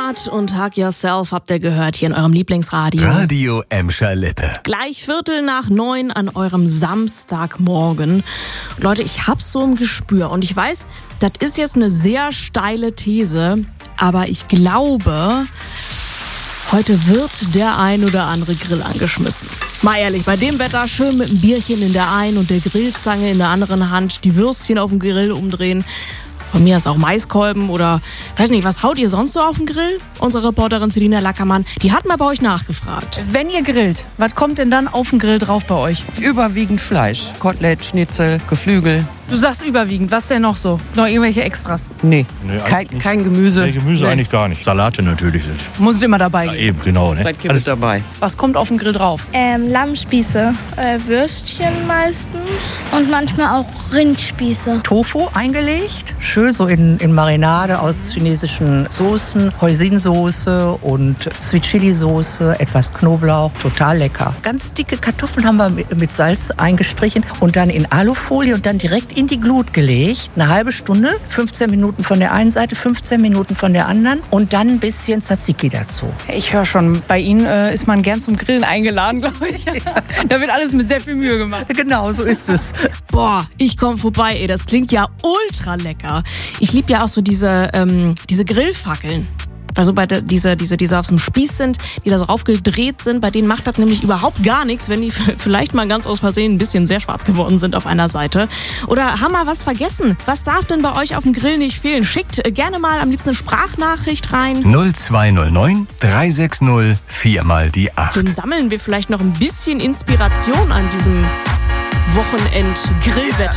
Hart und Hug Yourself habt ihr gehört hier in eurem Lieblingsradio. Radio Emscher Lippe. Gleich 8:45 an eurem Samstagmorgen. Leute, ich hab's so im Gespür und ich weiß, das ist jetzt eine sehr steile These, aber ich glaube, heute wird der ein oder andere Grill angeschmissen. Mal ehrlich, bei dem Wetter schön mit dem Bierchen in der einen und der Grillzange in der anderen Hand, die Würstchen auf dem Grill umdrehen. Von mir ist auch Maiskolben oder, weiß nicht, was haut ihr sonst so auf den Grill? Unsere Reporterin Selina Lackermann, die hat mal bei euch nachgefragt. Wenn ihr grillt, was kommt denn dann auf den Grill drauf bei euch? Überwiegend Fleisch. Kotelett, Schnitzel, Geflügel. Du sagst überwiegend, was denn noch so? Noch irgendwelche Extras? Nee, eigentlich nicht. kein Gemüse. Nee, Gemüse eigentlich gar nicht. Salate natürlich sind. Muss immer dabei Ja, gehen. eben, genau. Ne? Das gibt es dabei. Was kommt auf den Grill drauf? Lammspieße, Würstchen meistens und manchmal auch Rindspieße. Tofu eingelegt, schön so in Marinade aus chinesischen Soßen, Hoisin-Soße und Sweet Chili-Soße, etwas Knoblauch, total lecker. Ganz dicke Kartoffeln haben wir mit Salz eingestrichen und dann in Alufolie und dann direkt in die Glut gelegt. Eine halbe Stunde, 15 Minuten von der einen Seite, 15 Minuten von der anderen und dann ein bisschen Tzatziki dazu. Ich höre schon, bei Ihnen ist man gern zum Grillen eingeladen, glaube ich. Da wird alles mit sehr viel Mühe gemacht. Genau, so ist es. Boah, ich komm vorbei, ey, das klingt ja ultra lecker. Ich lieb ja auch so diese Grillfackeln. Also diese auf so einem Spieß sind, die da so aufgedreht sind, bei denen macht das nämlich überhaupt gar nichts, wenn die vielleicht mal ganz aus Versehen ein bisschen sehr schwarz geworden sind auf einer Seite. Oder haben wir was vergessen? Was darf denn bei euch auf dem Grill nicht fehlen? Schickt gerne mal am liebsten eine Sprachnachricht rein. 0209 360 4 mal die 8. Dann sammeln wir vielleicht noch ein bisschen Inspiration an diesem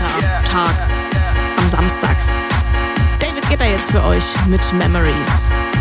Wochenend-Grillwetter-Tag am Samstag. David Guetta jetzt für euch mit Memories.